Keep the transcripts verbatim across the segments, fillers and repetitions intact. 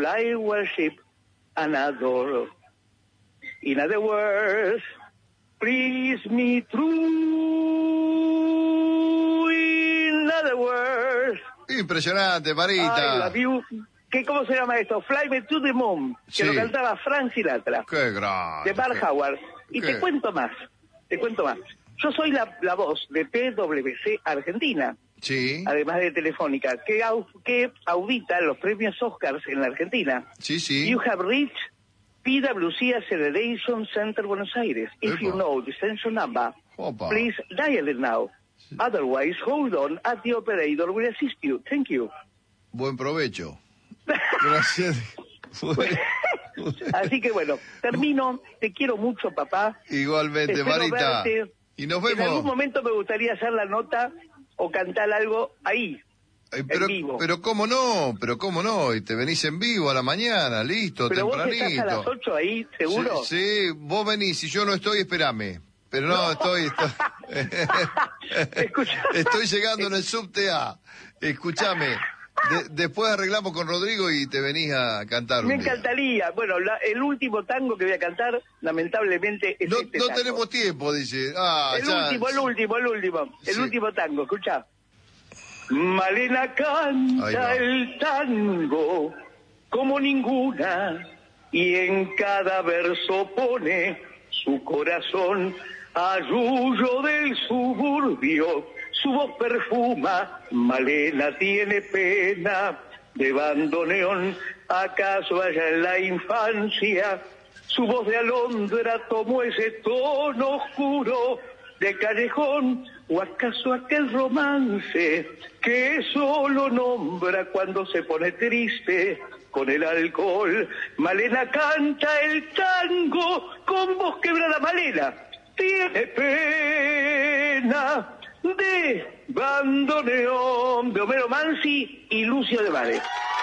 I worship and adore. In other words, please me true. In other words. Impresionante, Marita. I love you. ¿Qué, ¿Cómo se llama esto? Fly Me to the Moon, que Sí. lo cantaba Frank Sinatra. Qué grande. De Bart qué... Howard. Y ¿Qué? te cuento más, te cuento más. Yo soy la, la voz de P W C Argentina, Sí. además de Telefónica, que, au, que audita los premios Oscars en la Argentina. Sí, sí. You have reached P W C Acceleration Center Buenos Aires. If Epa. you know the extension number, Opa. please dial it now. Otherwise, hold on at the operator will assist you. Thank you. Buen provecho. Gracias. Bueno. Así que bueno, termino. Te quiero mucho, papá. Igualmente, Espero Marita. verte. Y nos En algún vemos. momento me gustaría hacer la nota o cantar algo ahí, Eh, pero, en vivo. pero cómo no, pero cómo no, y te venís en vivo a la mañana, listo, Pero vos tempranito. estás a las ocho ahí, ¿seguro? Sí, sí, vos venís, si yo no estoy, espérame. Pero no, no. estoy... estoy... Escucha. Estoy llegando en el subte A. Escúchame, de, después arreglamos con Rodrigo y te venís a cantar un Me día. encantaría. Bueno, la, el último tango que voy a cantar, lamentablemente, es No, este no tango. tenemos tiempo, dice. Ah, el ya. último, el último, el último. El Sí. último tango, escucha. Malena canta el tango como ninguna y en cada verso pone su corazón arrullo del suburbio. Su voz perfuma, Malena tiene pena de bandoneón, acaso allá en la infancia su voz de alondra tomó ese tono oscuro de callejón, o acaso aquel romance que solo nombra cuando se pone triste con el alcohol. Malena canta el tango con voz quebrada. Malena tiene pena de bandoneón, de Homero Mansi y Lucio de Vare.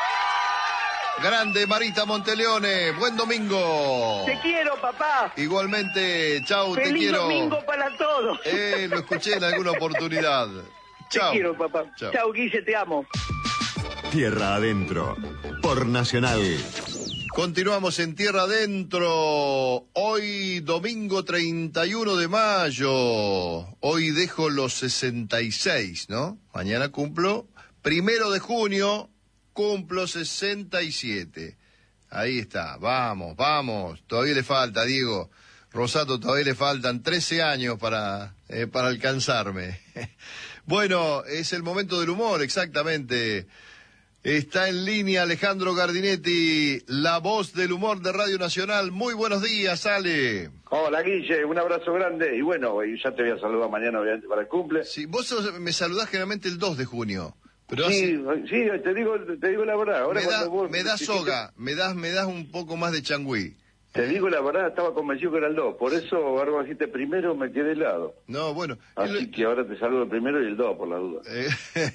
Grande Marita Monteleone, buen domingo. Te quiero, papá. Igualmente, chau, te Feliz quiero. domingo para todos. Eh, lo escuché en alguna oportunidad. Te Chau. quiero, papá. Chau. Chau, Guille, te amo. Tierra Adentro, por Nacional. Continuamos en Tierra Adentro. Hoy domingo treinta y uno de mayo. Hoy dejo los sesenta y seis, ¿no? Mañana cumplo. Primero de junio cumplo sesenta y siete. Ahí está. Vamos, vamos. Todavía le falta, Diego. Rosato, todavía le faltan trece años para, eh, para alcanzarme. Bueno, es el momento del humor, exactamente. Está en línea Alejandro Gardinetti, la voz del humor de Radio Nacional. Muy buenos días, Ale. Hola, Guille, un abrazo grande. Y bueno, y ya te voy a saludar mañana, obviamente, para el cumple. Sí, vos sos- me saludás generalmente el dos de junio. Pero Sí, hace- sí, te digo, te digo la verdad. Ahora me, da, cuando vos me das dijiste- soga, me das, me das un poco más de changüí. Te digo la verdad, estaba convencido que era el dos. Por eso, ahora vos dijiste primero, me quedé helado. No, bueno. Así el- que ahora te saludo el primero y el dos, por la duda. eh,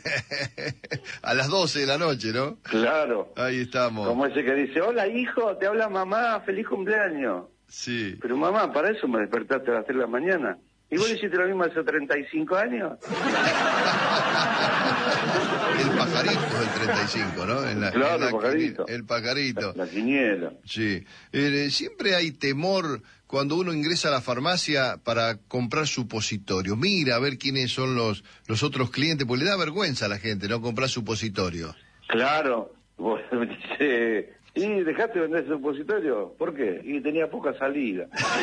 a las doce de la noche, ¿no? Claro. Ahí estamos. Como ese que dice, hola hijo, te habla mamá, feliz cumpleaños. Sí. Pero mamá, para eso me despertaste a las tres de la mañana. ¿Y vos hiciste lo mismo hace treinta y cinco años? El pajarito del treinta y cinco, ¿no? En la- Claro, en la- el pajarito. El pajarito. La quiniela. Sí. Eh, siempre hay temor cuando uno ingresa a la farmacia para comprar supositorio. Mira a ver quiénes son los, los otros clientes, porque le da vergüenza a la gente, ¿no? Comprar supositorio. Claro. Vos dice, ¿y dejaste de vender ese supositorio? ¿Por qué? Y tenía poca salida.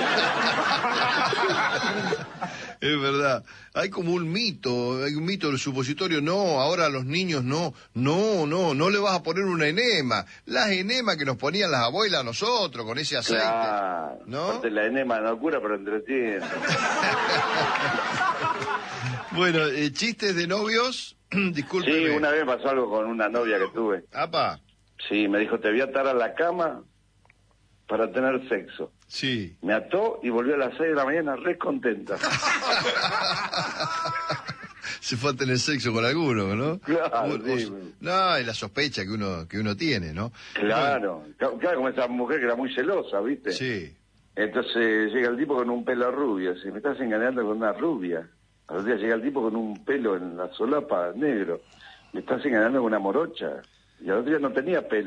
Es verdad. Hay como un mito, hay un mito del supositorio. No, ahora a los niños no, no, no, no le vas a poner una enema. Las enemas que nos ponían las abuelas a nosotros con ese aceite. Claro. ¿No? Aparte la enema no cura, pero entretiene. Bueno, eh, chistes de novios, discúlpeme. Sí, una vez pasó algo con una novia que tuve. Apa, Sí, me dijo, te voy a atar a la cama para tener sexo. sí. Me ató y volvió a las seis de la mañana re contenta. Se fue a tener sexo con alguno, ¿no? Claro, O- sí. o- no, es la sospecha que uno que uno tiene, ¿no? Claro. Claro, como esa mujer que era muy celosa, ¿viste? Sí. Entonces llega el tipo con un pelo rubio, si me estás engañando con una rubia. Al día llega el tipo con un pelo en la solapa negro. Me estás engañando con una morocha. Y al otro día no tenía pelo.